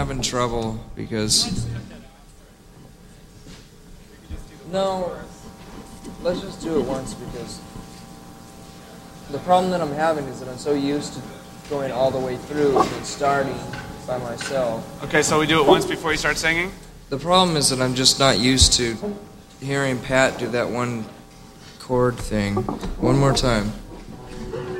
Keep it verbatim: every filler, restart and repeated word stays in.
having trouble because... No, let's just do it once because the problem that I'm having is that I'm so used to going all the way through and then starting by myself. Okay, so we do it once before you start singing? The problem is that I'm just not used to hearing Pat do that one chord thing. One more time.